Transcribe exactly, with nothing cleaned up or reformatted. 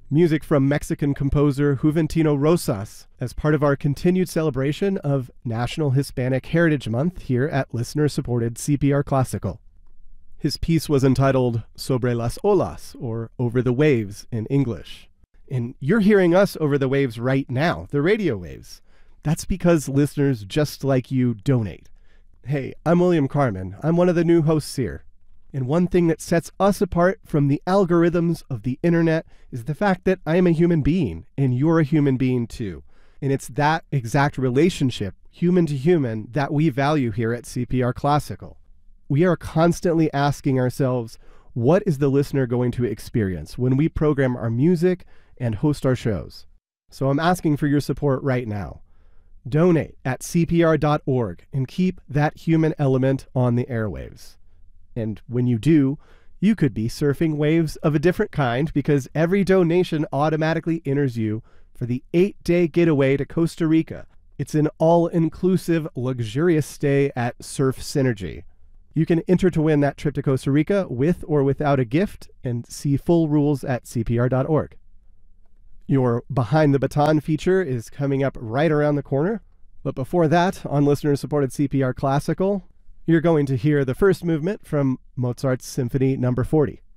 music from Mexican composer Juventino Rosas as part of our continued celebration of National Hispanic Heritage Month here at listener-supported C P R Classical. His piece was entitled Sobre las Olas, or Over the Waves in English. And you're hearing us over the waves right now, the radio waves. That's because listeners just like you donate. Hey, I'm William Carmen. I'm one of the new hosts here. And one thing that sets us apart from the algorithms of the internet is the fact that I am a human being, and you're a human being too. And it's that exact relationship, human to human, that we value here at C P R Classical. We are constantly asking ourselves, what is the listener going to experience when we program our music and host our shows? So I'm asking for your support right now. Donate at C P R dot org and keep that human element on the airwaves. And when you do, you could be surfing waves of a different kind because every donation automatically enters you for the eight-day getaway to Costa Rica. It's an all-inclusive, luxurious stay at Surf Synergy. You can enter to win that trip to Costa Rica with or without a gift and see full rules at C P R dot org. Your Behind the Baton feature is coming up right around the corner. But before that, on listener-supported C P R Classical, you're going to hear the first movement from Mozart's Symphony number forty.